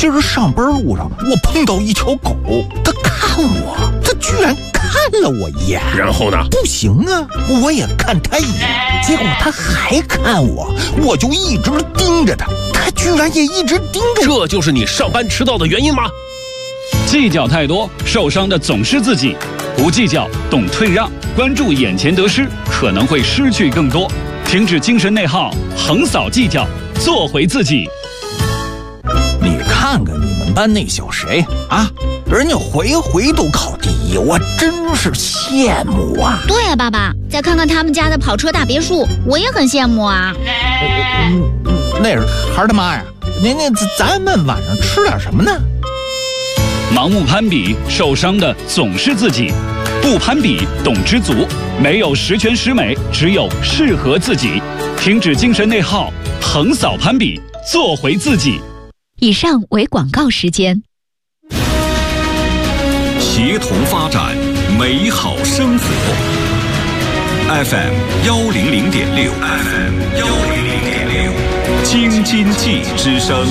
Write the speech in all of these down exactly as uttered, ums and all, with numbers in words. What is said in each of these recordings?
今儿上班路上我碰到一条狗，它看我，它居然看了我一眼。 然后呢？ 不行啊，我也看它一眼，结果它还看我，我就一直盯着它，它居然也一直盯着我。 这就是你上班迟到的原因吗？ 计较太多，受伤的总是自己。不计较，懂退让，关注眼前得失，可能会失去更多。停止精神内耗，横扫计较，做回自己。 你看看你们班那小谁啊，人家回回都考第一，我真是羡慕啊。 对啊，爸爸，再看看他们家的跑车大别墅，我也很羡慕啊。 嗯，那是孩他妈呀，您那咱们晚上吃点什么呢？ 盲目攀比，受伤的总是自己；不攀比，懂知足。没有十全十美，只有适合自己。停止精神内耗，横扫攀比，做回自己。 以上为广告时间。 协同发展，美好生活。F M 幺零零点六 ，F M 幺零零点六，京津冀之声。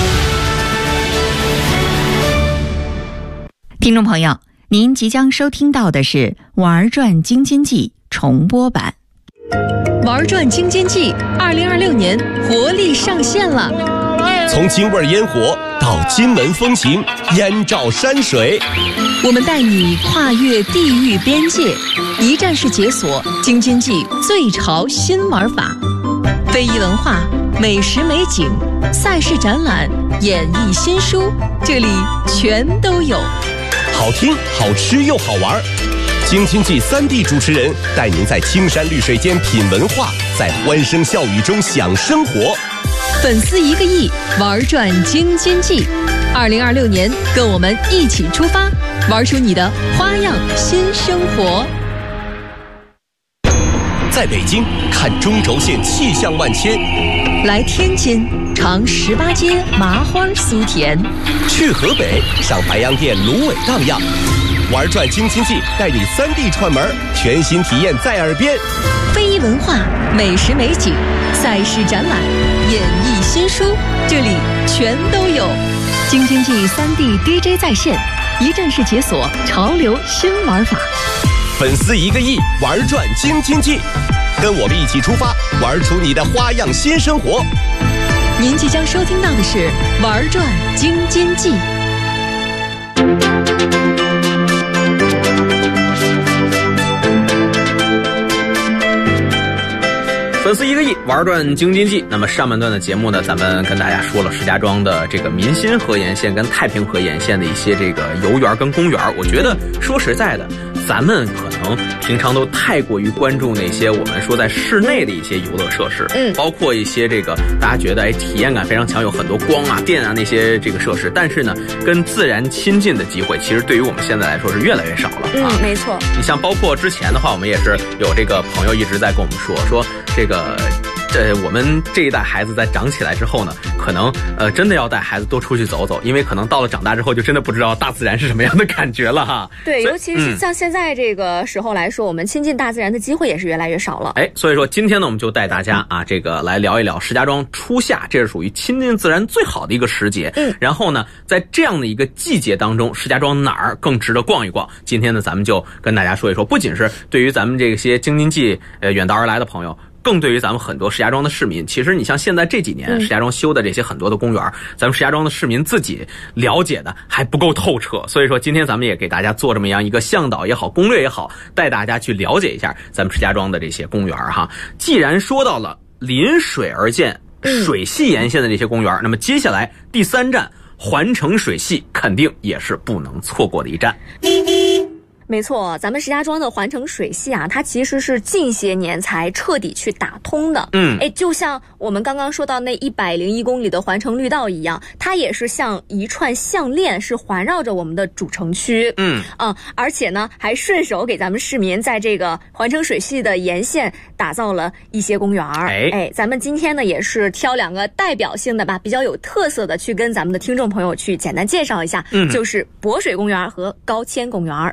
听众朋友，您即将收听到的是《玩转京津冀》重播版。 玩转京津冀二零二六年活力上线了， 从京味烟火到金门风情，燕赵山水， 我们带你跨越地域边界，一站式解锁京津冀最潮新玩法，非遗文化、美食美景、赛事展览、演艺新书，这里全都有。 好听、好吃又好玩。京津冀三地主持人带您在青山绿水间品文化，在欢声笑语中享生活。 粉丝一个亿，玩转京津冀。二零二六年，跟我们一起出发，玩出你的花样新生活。 在北京看中轴线气象万千， 来天津尝十八街麻花酥甜， 去河北上白洋淀芦苇荡漾。玩转京津冀，带你三地串门，全新体验在耳边。 非遗文化、美食美景、赛事展览、演艺新书，这里全都有。京津冀三地 D J 在线，一站式解锁潮流新玩法。 粉丝一个亿，玩转京津冀，跟我们一起出发，玩出你的花样新生活。 您即将收听到的是玩转京津冀。 粉丝一个亿，玩转京津冀。那么上半段的节目呢，咱们跟大家说了石家庄的这个民心河沿线跟太平河沿线的一些这个游园跟公园。我觉得说实在的，咱们可能平常都太过于关注那些我们说在室内的一些游乐设施，嗯，包括一些这个大家觉得哎体验感非常强，有很多光啊、电啊那些这个设施，但是呢，跟自然亲近的机会，其实对于我们现在来说是越来越少了。 嗯， 啊、 没错。 你像包括之前的话，我们也是有这个朋友一直在跟我们说说这个。呃，我们这一代孩子在长起来之后呢，可能呃真的要带孩子多出去走走，因为可能到了长大之后，就真的不知道大自然是什么样的感觉了哈。 对，尤其是像现在这个时候来说，嗯、我们亲近大自然的机会也是越来越少了。 哎，所以说今天呢，我们就带大家啊，这个来聊一聊石家庄初夏，这是属于亲近自然最好的一个时节。嗯，然后呢，在这样的一个季节当中，石家庄哪儿更值得逛一逛？今天呢，咱们就跟大家说一说，不仅是对于咱们这些京津冀呃远道而来的朋友。更对于咱们很多石家庄的市民，其实你像现在这几年石家庄修的这些很多的公园，咱们石家庄的市民自己了解的还不够透彻，所以说今天咱们也给大家做这么样一个向导也好，攻略也好，带大家去了解一下咱们石家庄的这些公园哈。既然说到了临水而建、水系沿线的这些公园，那么接下来第三站环城水系肯定也是不能错过的一站。 没错，咱们石家庄的环城水系啊，它其实是近些年才彻底去打通的。嗯，哎，就像我们刚刚说到那一百零一公里的环城绿道一样，它也是像一串项链，是环绕着我们的主城区。嗯嗯，而且呢，还顺手给咱们市民在这个环城水系的沿线打造了一些公园。哎哎，咱们今天呢也是挑两个代表性的吧，比较有特色的，去跟咱们的听众朋友去简单介绍一下。嗯，就是博水公园和高千公园。 哎，首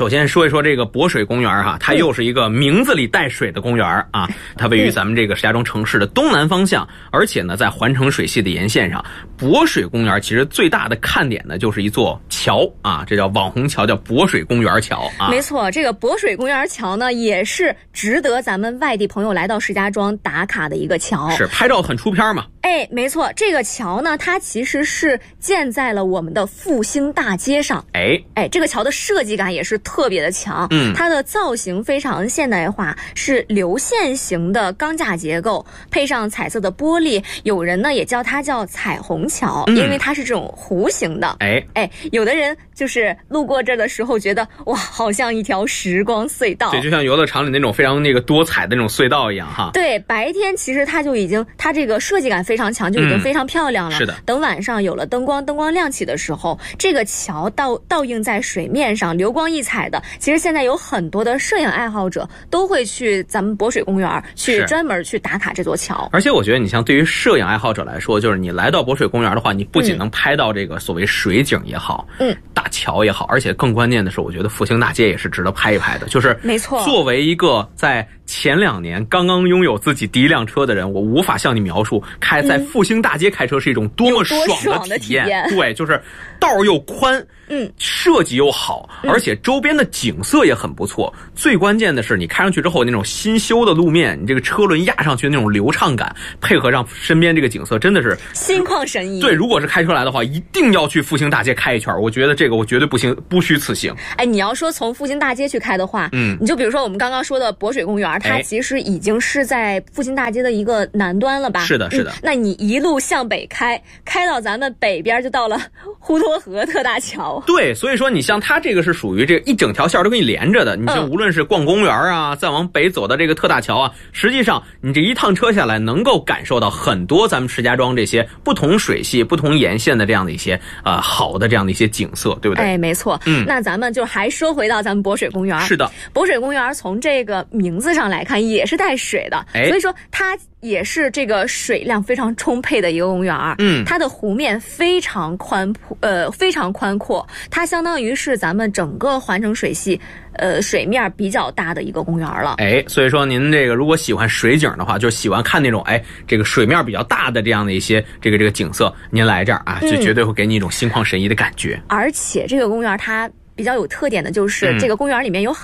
首先说一说这个博水公园哈，它又是一个名字里带水的公园啊，它位于咱们这个石家庄城市的东南方向，而且呢在环城水系的沿线上。博水公园其实最大的看点呢就是一座桥啊，这叫网红桥，叫博水公园桥啊。 没错，这个博水公园桥呢也是值得咱们外地朋友来到石家庄打卡的一个桥， 是拍照很出片嘛。 哎，没错，这个桥呢它其实是建在了我们的复兴大街上。 哎哎，这个桥的设计感也是特别的强， 嗯， 它的造型非常现代化，是流线型的钢架结构，配上彩色的玻璃，有人呢也叫它叫彩虹桥，嗯，因为它是这种弧形的。 哎哎，有的人就是路过这儿的时候觉得哇，好像一条时光隧道， 对，就像游乐场里那种非常那个多彩的那种隧道一样哈。 对，白天其实它就已经，它这个设计感非常强，就已经非常漂亮了。 嗯，是的。 等晚上有了灯光，灯光亮起的时候，这个桥倒倒映在水面上，流光溢彩的。其实现在有很多的摄影爱好者都会去咱们博水公园去专门去打卡这座桥。 而且我觉得你像对于摄影爱好者来说，就是你来到博水公园的话，你不仅能拍到这个所谓水景也好，嗯，大桥也好，而且更关键的是，我觉得复兴大街也是值得拍一拍的。就是没错， 作为一个在前两年刚刚拥有自己第一辆车的人，我无法向你描述开在复兴大街开车是一种多么爽的体验。 嗯、 对，就是道又宽，嗯，设计又好，而且周边的景色也很不错。嗯、最关键的是，你开上去之后那种新修的路面，你这个车轮压上去的那种流畅感，配合上身边这个景色，真的是心旷神怡。 对，如果是开车来的话，一定要去复兴大街开一圈。我觉得这个我绝对不行，不虚此行。 哎，你要说从复兴大街去开的话，嗯，你就比如说我们刚刚说的博水公园，它其实已经是在复兴大街的一个南端了吧？ 是的，是的。 嗯、那你一路向北开，开到咱们北边就到了滹沱河特大桥。 对，所以说你像它这个是属于这一整条线都给你连着的。你像无论是逛公园啊，再往北走的这个特大桥啊，实际上你这一趟车下来，能够感受到很多咱们石家庄这些不同水系、不同沿线的这样的一些呃好的这样的一些景色，对不对？ 哎，没错。嗯，那咱们就还说回到咱们博水公园。 是的， 博水公园从这个名字上来看也是带水的， 哎， 所以说它也是这个水量非常充沛的一个公园。嗯，它的湖面非常宽阔，呃，非常宽阔，它相当于是咱们整个环城水系，呃，水面比较大的一个公园了。 哎，所以说您这个如果喜欢水景的话，就喜欢看那种哎这个水面比较大的这样的一些这个这个景色，您来这儿啊，就绝对会给你一种心旷神怡的感觉。 嗯、而且这个公园它比较有特点的就是，嗯、这个公园里面有